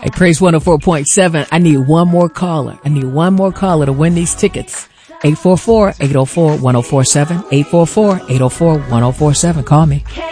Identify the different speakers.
Speaker 1: At Praise 104.7, I need one more caller. I need one more caller to win these tickets. 844-804-1047. 844-804-1047. Call me.